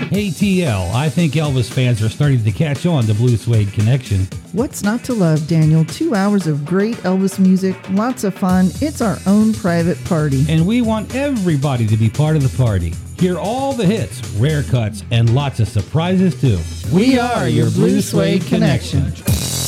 Hey TL, I think Elvis fans are starting to catch on to Blue Suede Connection. What's not to love, Daniel? 2 hours of great Elvis music, lots of fun. It's our own private party. And we want everybody to be part of the party. Hear all the hits, rare cuts, and lots of surprises too. We are your Blue Suede Connection.